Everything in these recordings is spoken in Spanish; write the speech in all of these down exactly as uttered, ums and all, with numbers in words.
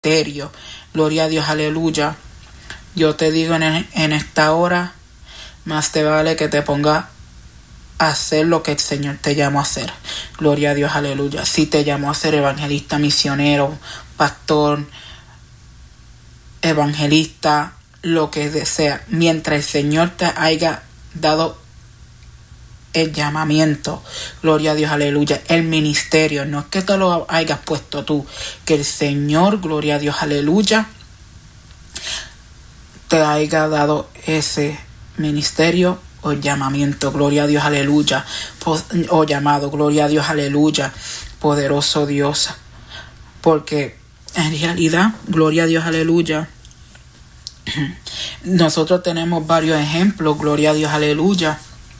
ministerio. Gloria a Dios, aleluya. Yo te digo en, en esta hora, más te vale que te pongas a hacer lo que el Señor te llamó a hacer. Gloria a Dios, aleluya. Si te llamó a ser evangelista, misionero, pastor, evangelista, lo que desea, mientras el Señor te haya dado el llamamiento, gloria a Dios, aleluya, el ministerio, no es que te lo hayas puesto tú, que el Señor, gloria a Dios, aleluya, te haya dado ese ministerio o llamamiento, gloria a Dios, aleluya, o llamado, gloria a Dios, aleluya, poderoso Dios, porque en realidad, gloria a Dios, aleluya, nosotros tenemos varios ejemplos, gloria a Dios, aleluya,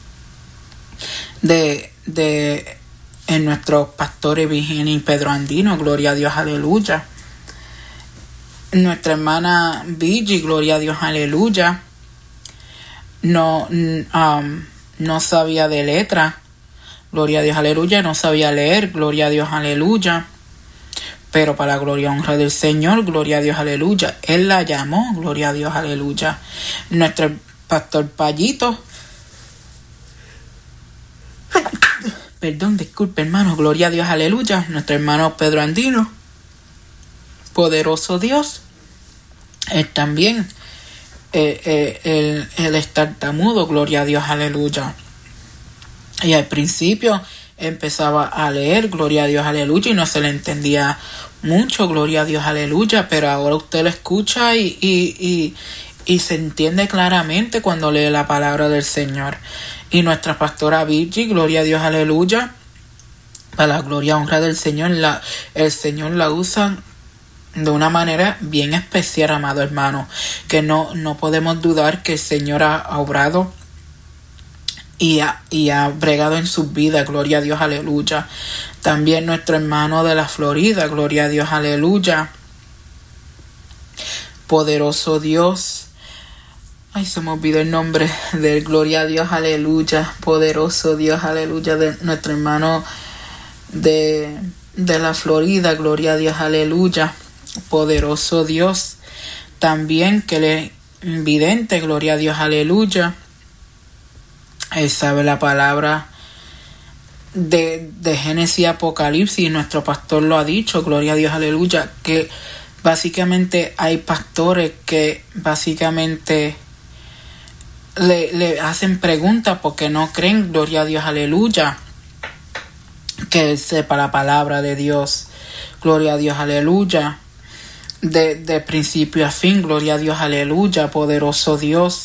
de, de en nuestros pastores Virginia y Pedro Andino, gloria a Dios, aleluya. Nuestra hermana Vigi, gloria a Dios, aleluya, no, um, no sabía de letra, gloria a Dios, aleluya, no sabía leer, gloria a Dios, aleluya. Pero para la gloria y honra del Señor, gloria a Dios, aleluya. Él la llamó, gloria a Dios, aleluya. Nuestro pastor Payito, perdón, disculpe hermano, gloria a Dios, aleluya. Nuestro hermano Pedro Andino, poderoso Dios. Él también, eh, eh, él, él es tartamudo, gloria a Dios, aleluya. Y al principio empezaba a leer, gloria a Dios, aleluya, y no se le entendía mucho, gloria a Dios, aleluya, pero ahora usted lo escucha y, y, y, y se entiende claramente cuando lee la palabra del Señor. Y nuestra pastora Virgi, gloria a Dios, aleluya, para la gloria y honra del Señor, la, el Señor la usa de una manera bien especial, amado hermano, que no, no podemos dudar que el Señor ha, ha obrado Y ha, y ha bregado en sus vidas, gloria a Dios, aleluya. También nuestro hermano de la Florida, gloria a Dios, aleluya. Poderoso Dios. Ay, se me olvidó el nombre de él, gloria a Dios, aleluya. Poderoso Dios, aleluya, de nuestro hermano de, de la Florida, gloria a Dios, aleluya. Poderoso Dios. También que le vidente, gloria a Dios, aleluya. Él sabe la palabra de, de Génesis y Apocalipsis, y nuestro pastor lo ha dicho, gloria a Dios, aleluya, que básicamente hay pastores que básicamente le, le hacen preguntas porque no creen, gloria a Dios, aleluya, que él sepa la palabra de Dios, gloria a Dios, aleluya, de, de principio a fin, gloria a Dios, aleluya, poderoso Dios.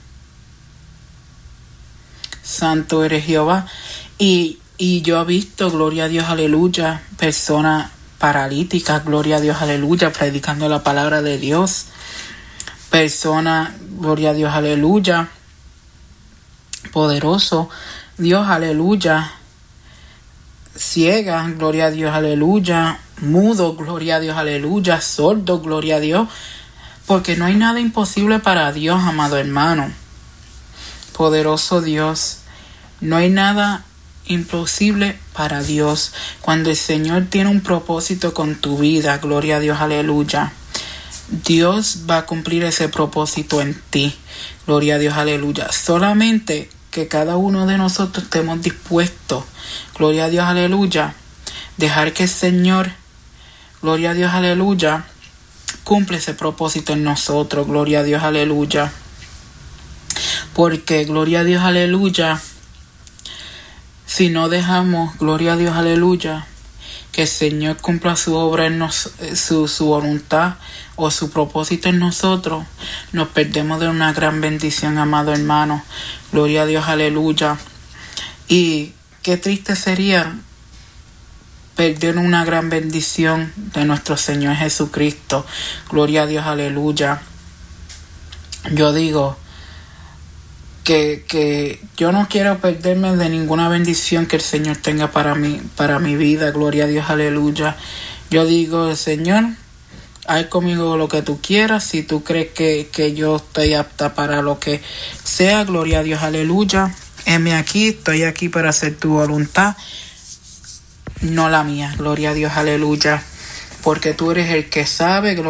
Santo eres Jehová. Y, y yo he visto, gloria a Dios, aleluya, personas paralíticas, gloria a Dios, aleluya, predicando la palabra de Dios. Personas, gloria a Dios, aleluya, poderoso Dios, aleluya, ciega, gloria a Dios, aleluya, mudo, gloria a Dios, aleluya, sordo, gloria a Dios, porque no hay nada imposible para Dios, amado hermano. Poderoso Dios, no hay nada imposible para Dios. Cuando el Señor tiene un propósito con tu vida, gloria a Dios, aleluya, Dios va a cumplir ese propósito en ti, gloria a Dios, aleluya. Solamente que cada uno de nosotros estemos dispuestos, gloria a Dios, aleluya, dejar que el Señor, gloria a Dios, aleluya, cumple ese propósito en nosotros, gloria a Dios, aleluya. Porque, gloria a Dios, aleluya, si no dejamos, gloria a Dios, aleluya, que el Señor cumpla su obra en nos, su, su voluntad o su propósito en nosotros, nos perdemos de una gran bendición, amado hermano. Gloria a Dios, aleluya. Y qué triste sería perder una gran bendición de nuestro Señor Jesucristo. Gloria a Dios, aleluya. Yo digo que, que yo no quiero perderme de ninguna bendición que el Señor tenga para mí, para mi vida. Gloria a Dios, aleluya. Yo digo, Señor, haz conmigo lo que tú quieras. Si tú crees que, que yo estoy apta para lo que sea, gloria a Dios, aleluya. Heme aquí, estoy aquí para hacer tu voluntad, no la mía. Gloria a Dios, aleluya. porque tú eres el que sabe,